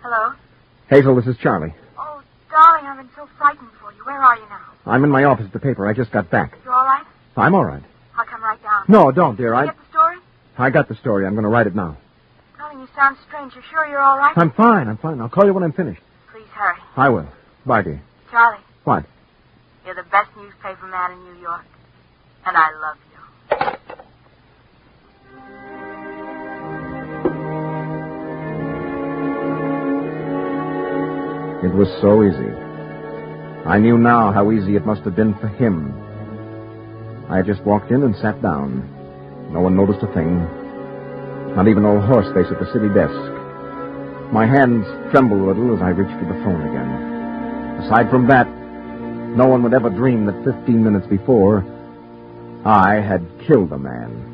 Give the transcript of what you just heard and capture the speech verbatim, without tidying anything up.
Hello? Hazel, this is Charlie. Oh, darling, I've been so frightened for you. Where are you now? I'm in my office at the paper. I just got back. You all right? I'm all right. I'll come right down. No, don't, dear. Did I you get the story? I got the story. I'm going to write it now. Darling, you sound strange. You're sure you're all right? I'm fine. I'm fine. I'll call you when I'm finished. Please hurry. I will. Bye, dear. Charlie, What? you're the best newspaper man in New York. And I love you. It was so easy. I knew now how easy it must have been for him. I just walked in and sat down. No one noticed a thing. Not even old Horseface at the city desk. My hands trembled a little as I reached for the phone again. Aside from that, no one would ever dream that fifteen minutes before, I had killed a man.